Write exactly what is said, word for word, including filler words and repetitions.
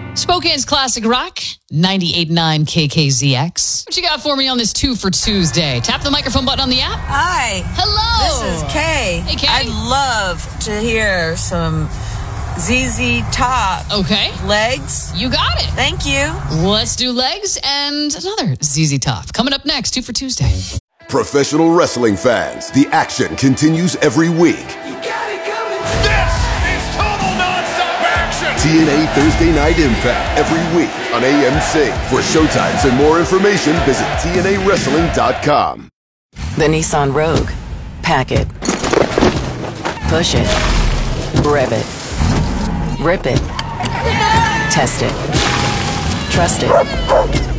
Spokane's Classic Rock, ninety-eight point nine K K Z X. What you got for me on this two for Tuesday? Tap the microphone button on the app. Hi. Hello. This is Kay. Hey, Kay. I'd love to hear some Z Z Top. Okay. Legs. You got it. Thank you. Let's do legs and another Z Z Top. Coming up next, two for Tuesday. Professional wrestling fans, the action continues every week. You got it coming. This is total nonstop action. T N A Thursday Night Impact every week on A M C. For showtimes and more information, visit T N A wrestling dot com. The Nissan Rogue. Pack it. Push it. Rev it. Rip it. Test it. Trust it.